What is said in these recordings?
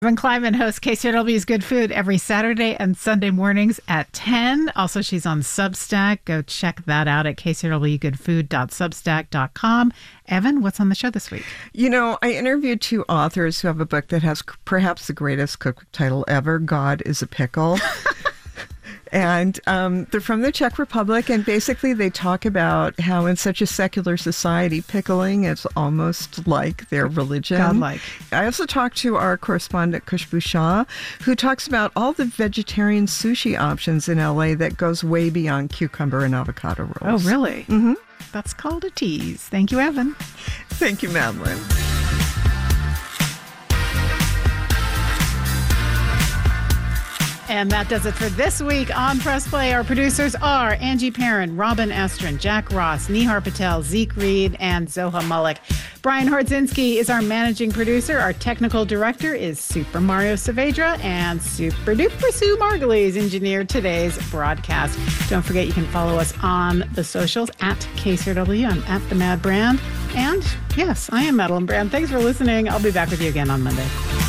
Evan Kleiman hosts KCRW's Good Food every Saturday and Sunday mornings at 10. Also, she's on Substack. Go check that out at kcrwgoodfood.substack.com. Evan, what's on the show this week? You know, I interviewed two authors who have a book that has perhaps the greatest cookbook title ever, God is a Pickle. And they're from the Czech Republic, and basically they talk about how in such a secular society, pickling is almost like their religion. Godlike. I also talked to our correspondent, Khushbu Shah, who talks about all the vegetarian sushi options in LA that goes way beyond cucumber and avocado rolls. Oh, really? Mm-hmm. That's called a tease. Thank you, Evan. Thank you, Madeline. And that does it for this week on Press Play. Our producers are Angie Perrin, Robin Estrin, Jack Ross, Nihar Patel, Zeke Reed, and Zoha Mullick. Brian Hordzinski is our managing producer. Our technical director is Super Mario Saavedra, and Super Duper Sue Margulies engineered today's broadcast. Don't forget you can follow us on the socials at KCRW. I'm at The Mad Brand. And yes, I am Madeline Brand. Thanks for listening. I'll be back with you again on Monday.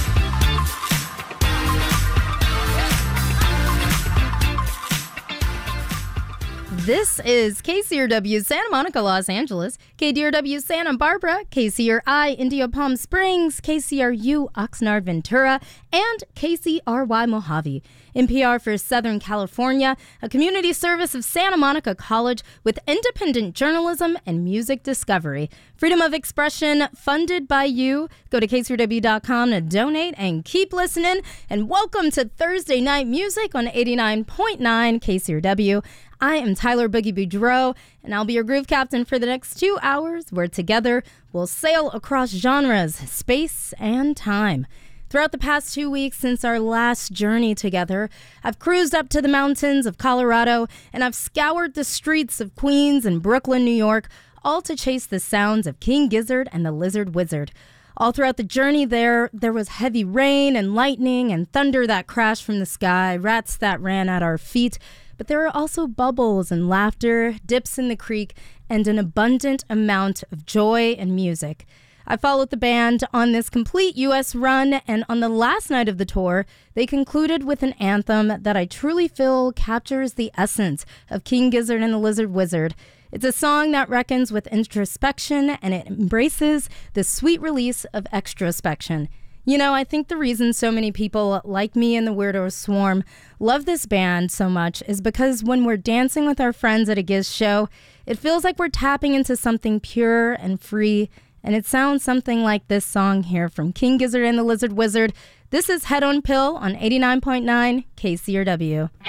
This is KCRW Santa Monica, Los Angeles, KDRW Santa Barbara, KCRI Indio Palm Springs, KCRU Oxnard Ventura, and KCRY Mojave. NPR for Southern California, a community service of Santa Monica College with independent journalism and music discovery. Freedom of expression funded by you. Go to KCRW.com to donate and keep listening. And welcome to Thursday Night Music on 89.9 KCRW. I am Tyler Boogie Boudreau, and I'll be your groove captain for the next 2 hours, where together we'll sail across genres, space, and time. Throughout the past 2 weeks since our last journey together, I've cruised up to the mountains of Colorado, and I've scoured the streets of Queens and Brooklyn, New York, all to chase the sounds of King Gizzard and the Lizard Wizard. All throughout the journey there was heavy rain and lightning and thunder that crashed from the sky, rats that ran at our feet. But there are also bubbles and laughter, dips in the creek, and an abundant amount of joy and music. I followed the band on this complete U.S. run, and on the last night of the tour, they concluded with an anthem that I truly feel captures the essence of King Gizzard and the Lizard Wizard. It's a song that reckons with introspection, and it embraces the sweet release of extrospection. You know, I think the reason so many people like me and the Weirdo Swarm love this band so much is because when we're dancing with our friends at a Giz show, it feels like we're tapping into something pure and free, and it sounds something like this song here from King Gizzard and the Lizard Wizard. This is Head on Pill on 89.9 KCRW.